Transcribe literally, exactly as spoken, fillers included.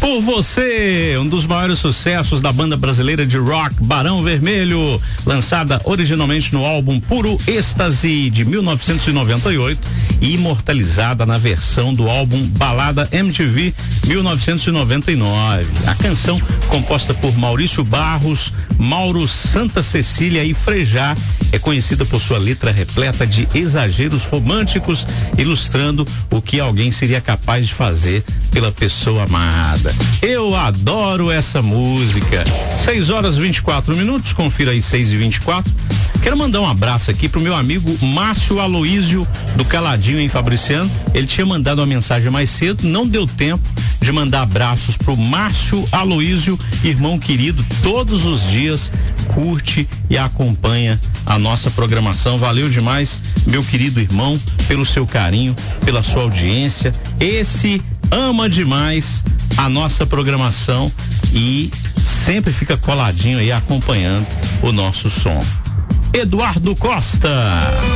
Por Você, um dos maiores sucessos da banda brasileira de rock Barão Vermelho, lançada originalmente no álbum Puro Êxtase de mil novecentos e noventa e oito e imortalizada na versão do álbum Balada M T V mil novecentos e noventa e nove. A canção, composta por Maurício Barros, Mauro Santa Cecília e Frejá, é conhecida por sua letra repleta de exageros românticos, ilustrando o que alguém seria capaz de fazer pela pessoa amada. Eu adoro essa música. seis horas e vinte e quatro minutos, confira aí seis e vinte e quatro. Quero mandar um abraço aqui pro meu amigo Márcio Aloísio do Caladinho em Fabriciano. Ele tinha mandado uma mensagem mais cedo, não deu tempo de mandar abraços pro Márcio Aloísio, irmão querido, todos os dias curte e acompanha a nossa programação. Valeu demais, meu querido irmão, pelo seu carinho, pela sua audiência. Esse ama demais a nossa programação e sempre fica coladinho aí acompanhando o nosso som. Eduardo Costa.